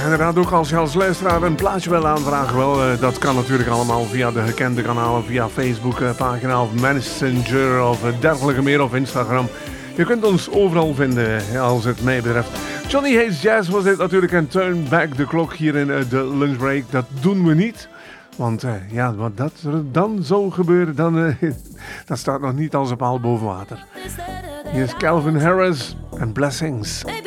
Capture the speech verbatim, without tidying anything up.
inderdaad ook als je als luisteraar een plaatje wil aanvragen. Wel, uh, dat kan natuurlijk allemaal via de gekende kanalen. Via Facebook uh, pagina of Messenger of uh, dergelijke meer of Instagram. Je kunt ons overal vinden als het mij betreft. Johnny Hayes Jazz was dit natuurlijk en Turn Back the Clock hier in uh, de lunchbreak. Dat doen we niet. Want uh, ja, wat dat er dan zou gebeuren, dan, uh, dat staat nog niet als een paal boven water. Hier is Calvin Harris en Blessings.